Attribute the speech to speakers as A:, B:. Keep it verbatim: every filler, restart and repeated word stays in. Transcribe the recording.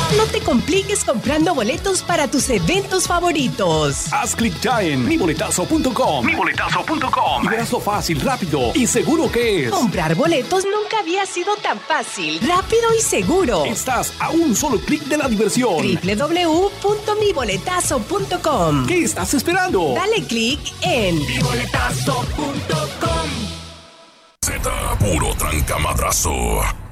A: No te compliques comprando boletos para tus eventos favoritos.
B: Haz clic ya en mi boletazo punto com. mi boletazo punto com y verás lo fácil, rápido y seguro que es.
A: Comprar boletos nunca había sido tan fácil, rápido y seguro.
B: Estás a un solo clic de la diversión.
A: doble u doble u doble u punto mi boletazo punto com.
B: ¿Qué estás esperando?
A: Dale clic en
C: mi boletazo punto com.
D: Z, puro trancamadrazo.